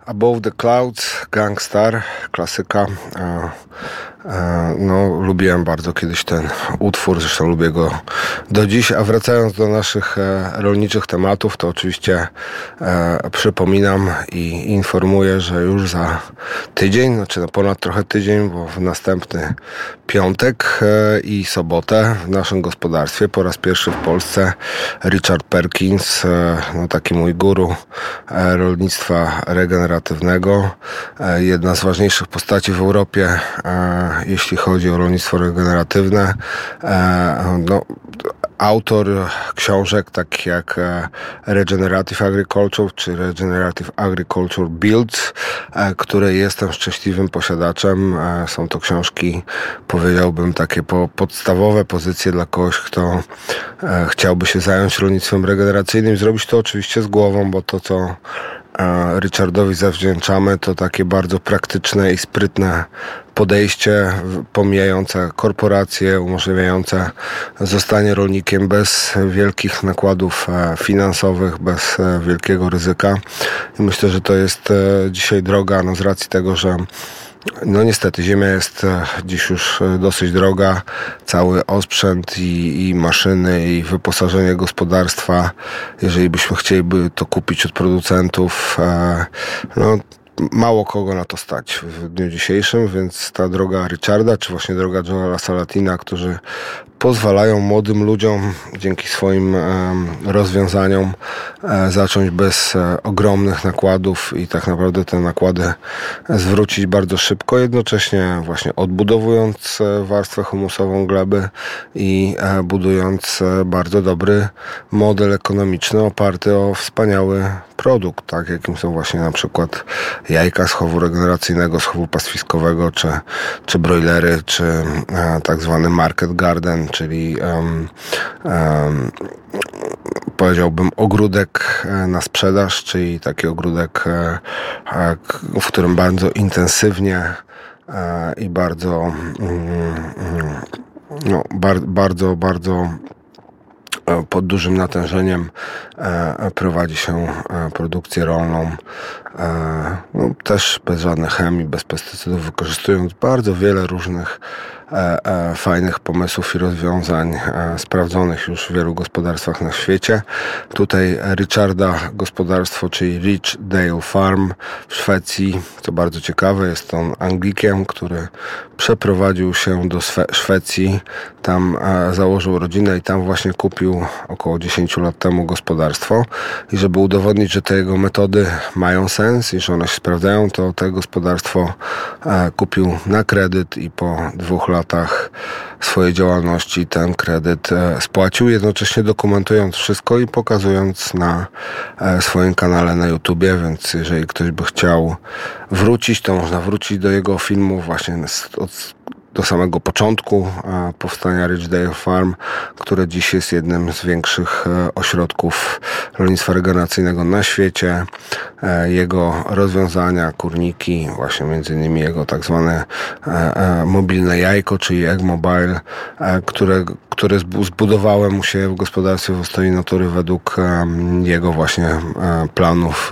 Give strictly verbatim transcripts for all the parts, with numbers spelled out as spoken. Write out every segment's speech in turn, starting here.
Above the Clouds, Gang Starr, klasyka. No, lubiłem bardzo kiedyś ten utwór, zresztą lubię go do dziś. A wracając do naszych rolniczych tematów, to oczywiście przypominam i informuję, że już za tydzień, znaczy na ponad trochę tydzień, bo w następny piątek i sobotę w naszym gospodarstwie po raz pierwszy w Polsce Richard Perkins, no taki mój guru rolnictwa regeneratywnego, jedna z ważniejszych postaci w Europie, jeśli chodzi o rolnictwo regeneratywne. No, autor książek takich jak Regenerative Agriculture czy Regenerative Agriculture Builds, której jestem szczęśliwym posiadaczem. Są to książki, powiedziałbym, takie po podstawowe pozycje dla kogoś, kto chciałby się zająć rolnictwem regeneracyjnym. Zrobić to oczywiście z głową, bo to, co Richardowi zawdzięczamy, to takie bardzo praktyczne i sprytne podejście pomijające korporacje, umożliwiające zostanie rolnikiem bez wielkich nakładów finansowych, bez wielkiego ryzyka. I myślę, że to jest dzisiaj droga, no z racji tego, że no niestety ziemia jest dziś już dosyć droga. Cały osprzęt i, i maszyny i wyposażenie gospodarstwa, jeżeli byśmy chcieli to kupić od producentów, no mało kogo na to stać w dniu dzisiejszym, więc ta droga Richarda, czy właśnie droga Joela Salatina, którzy pozwalają młodym ludziom dzięki swoim e, rozwiązaniom e, zacząć bez e, ogromnych nakładów i tak naprawdę te nakłady zwrócić bardzo szybko, jednocześnie właśnie odbudowując e, warstwę humusową gleby i e, budując e, bardzo dobry model ekonomiczny oparty o wspaniały produkt, tak jakim są właśnie na przykład jajka z chowu regeneracyjnego, z chowu pastwiskowego, czy, czy broilery, czy e, tak zwany market garden, czyli um, um, powiedziałbym ogródek na sprzedaż, czyli taki ogródek, w którym bardzo intensywnie i bardzo no, bar, bardzo, bardzo pod dużym natężeniem prowadzi się produkcję rolną, no, też bez żadnej chemii, bez pestycydów, wykorzystując bardzo wiele różnych E, e, fajnych pomysłów i rozwiązań e, sprawdzonych już w wielu gospodarstwach na świecie. Tutaj Richarda gospodarstwo, czyli Ridgedale Farm w Szwecji, co bardzo ciekawe, jest on Anglikiem, który przeprowadził się do Szwe- Szwecji, tam e, założył rodzinę i tam właśnie kupił około dziesięć lat temu gospodarstwo i żeby udowodnić, że te jego metody mają sens i że one się sprawdzają, to te gospodarstwo e, kupił na kredyt i po dwóch latach latach swojej działalności ten kredyt spłacił, jednocześnie dokumentując wszystko i pokazując na swoim kanale na YouTubie, więc jeżeli ktoś by chciał wrócić, to można wrócić do jego filmu właśnie od do samego początku powstania Ridgedale Farm, które dziś jest jednym z większych ośrodków rolnictwa regeneracyjnego na świecie. Jego rozwiązania, kurniki, właśnie między innymi jego tak zwane mobilne jajko, czyli Egg Mobile, które, które zbudowałem mu się w gospodarstwie w Ostoji Natury według jego właśnie planów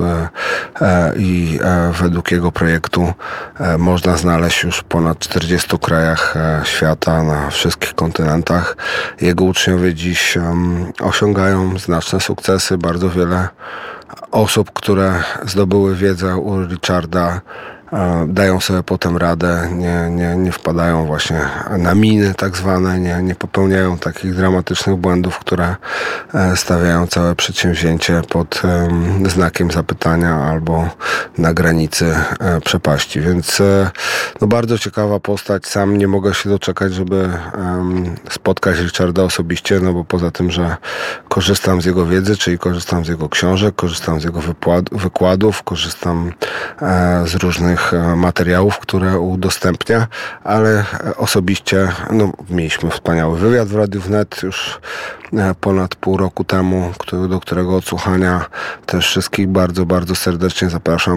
i według jego projektu można znaleźć już w ponad czterdziestu krajach świata, na wszystkich kontynentach. Jego uczniowie dziś um, osiągają znaczne sukcesy. Bardzo wiele osób, które zdobyły wiedzę u Richarda, dają sobie potem radę, nie, nie, nie wpadają właśnie na miny tak zwane, nie, nie popełniają takich dramatycznych błędów, które stawiają całe przedsięwzięcie pod um, znakiem zapytania albo na granicy e, przepaści. Więc e, no bardzo ciekawa postać. Sam nie mogę się doczekać, żeby um, spotkać Richarda osobiście, no bo poza tym, że korzystam z jego wiedzy, czyli korzystam z jego książek, korzystam z jego wypład- wykładów, korzystam e, z różnych materiałów, które udostępnia, ale osobiście no, mieliśmy wspaniały wywiad w Radiu Wnet już ponad pół roku temu, który, do którego odsłuchania też wszystkich bardzo, bardzo serdecznie zapraszam,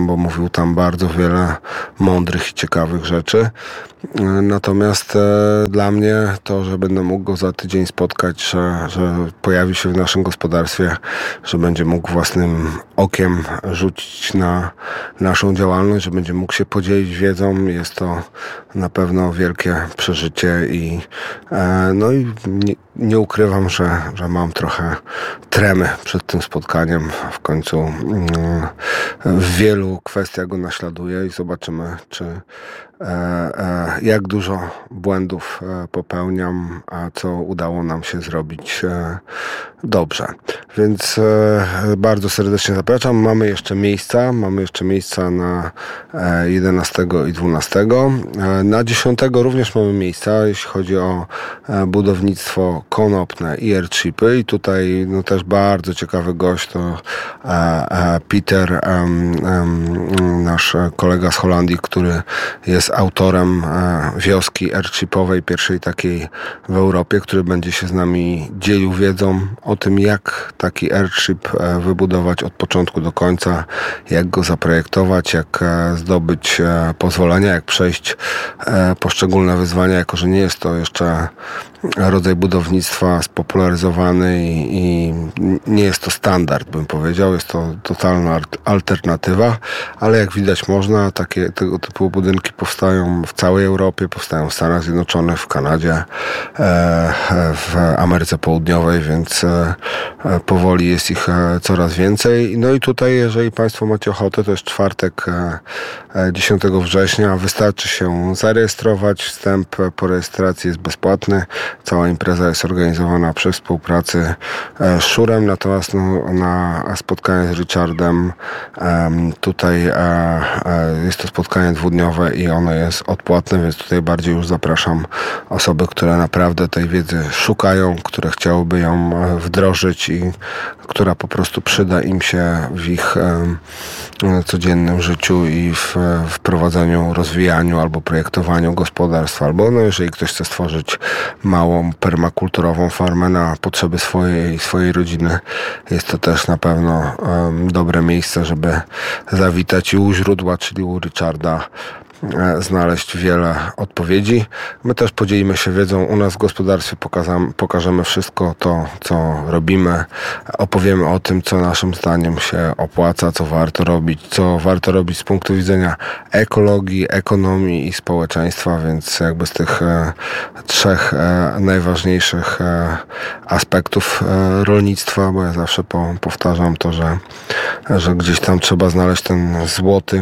bo mówił tam bardzo wiele mądrych i ciekawych rzeczy. Natomiast e, dla mnie to, że będę mógł go za tydzień spotkać, że, że pojawi się w naszym gospodarstwie, że będzie mógł własnym okiem rzucić na naszą działalność, że będzie mógł się podzielić wiedzą, jest to na pewno wielkie przeżycie i e, no i nie, nie ukrywam, że, że mam trochę tremy przed tym spotkaniem. W końcu mm, w wielu kwestiach go naśladuję i zobaczymy, czy e, e, jak dużo błędów e, popełniam, a co udało nam się zrobić e, dobrze. Więc e, bardzo serdecznie zapraszam. Mamy jeszcze miejsca, mamy jeszcze miejsca na e, jedenastego i dwunastego. E, na dziesiątego również mamy miejsca, jeśli chodzi o e, budownictwo konopne i airshipy. I tutaj no, też bardzo ciekawy gość to e, e, Peter, e, e, nasz kolega z Holandii, który jest autorem e, wioski airshipowej, pierwszej takiej w Europie, który będzie się z nami dzielił wiedzą o tym, jak taki airship e, wybudować od początku do końca, jak go zaprojektować, jak e, zdobyć e, pozwolenia, jak przejść e, poszczególne wyzwania, jako że nie jest to jeszcze rodzaj budownictwa spopularyzowany i, i nie jest to standard, bym powiedział, jest to totalna alternatywa, ale jak widać można, takie tego typu budynki powstają w całej Europie, powstają w Stanach Zjednoczonych, w Kanadzie, e, w Ameryce Południowej, więc e, powoli jest ich e, coraz więcej. No i tutaj, jeżeli Państwo macie ochotę, to jest czwartek e, dziesiątego września, wystarczy się zarejestrować, wstęp po rejestracji jest bezpłatny. Cała impreza jest organizowana przy współpracy z Szurem, natomiast no, na spotkanie z Richardem tutaj jest to spotkanie dwudniowe i ono jest odpłatne, więc tutaj bardziej już zapraszam osoby, które naprawdę tej wiedzy szukają, które chciałyby ją wdrożyć i która po prostu przyda im się w ich codziennym życiu i w wprowadzaniu, rozwijaniu albo projektowaniu gospodarstwa, albo no, jeżeli ktoś chce stworzyć małą permakulturową farmę na potrzeby swojej swojej rodziny, jest to też na pewno um, dobre miejsce, żeby zawitać i u źródła, czyli u Richarda, znaleźć wiele odpowiedzi. My też podzielimy się wiedzą. U nas w gospodarstwie pokazam, pokażemy wszystko to, co robimy. Opowiemy o tym, co naszym zdaniem się opłaca, co warto robić, co warto robić z punktu widzenia ekologii, ekonomii i społeczeństwa, więc jakby z tych e, trzech e, najważniejszych e, aspektów e, rolnictwa, bo ja zawsze po, powtarzam to, że, że gdzieś tam trzeba znaleźć ten złoty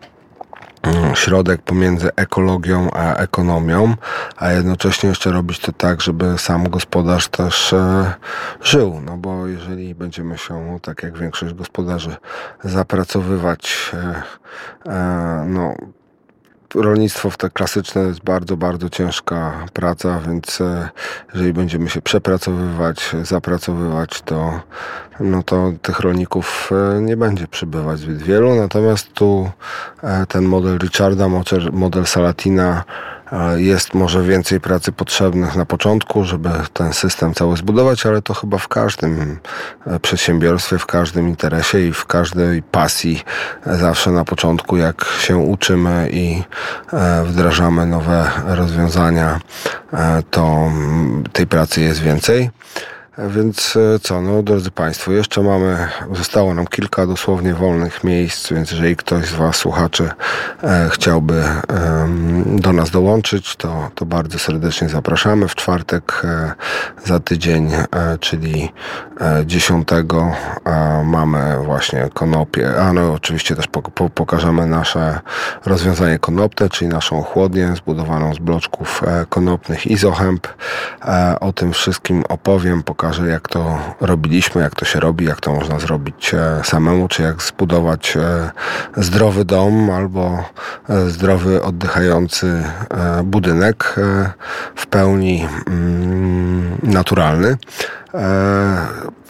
środek pomiędzy ekologią a ekonomią, a jednocześnie jeszcze robić to tak, żeby sam gospodarz też e, żył, no bo jeżeli będziemy się, tak jak większość gospodarzy, zapracowywać e, e, no rolnictwo w te klasyczne jest bardzo, bardzo ciężka praca, więc jeżeli będziemy się przepracowywać, zapracowywać, to, no to tych rolników nie będzie przybywać zbyt wielu. Natomiast tu ten model Richarda, model Salatina, jest może więcej pracy potrzebnych na początku, żeby ten system cały zbudować, ale to chyba w każdym przedsiębiorstwie, w każdym interesie i w każdej pasji zawsze na początku, jak się uczymy i wdrażamy nowe rozwiązania, to tej pracy jest więcej. Więc co, no drodzy Państwo, jeszcze mamy, zostało nam kilka dosłownie wolnych miejsc, więc jeżeli ktoś z Was, słuchaczy, e, chciałby e, do nas dołączyć, to, to bardzo serdecznie zapraszamy. W czwartek e, za tydzień, e, czyli e, dziesiątego e, mamy właśnie konopie, a no oczywiście też po, po, pokażemy nasze rozwiązanie konopne, czyli naszą chłodnię zbudowaną z bloczków e, konopnych Izohemp. E, o tym wszystkim opowiem, pokażę, jak to robiliśmy, jak to się robi, jak to można zrobić samemu, czy jak zbudować zdrowy dom albo zdrowy, oddychający budynek w pełni naturalny.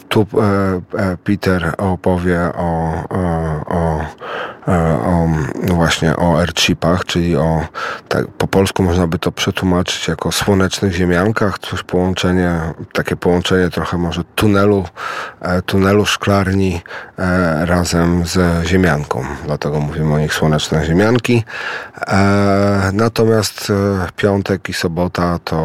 tu Peter opowie o, o, o no właśnie o airchipach, czyli o, tak, po polsku można by to przetłumaczyć jako słonecznych ziemiankach, coś połączenie, takie połączenie trochę może tunelu, tunelu szklarni razem z ziemianką, dlatego mówimy o nich słoneczne ziemianki. Natomiast piątek i sobota to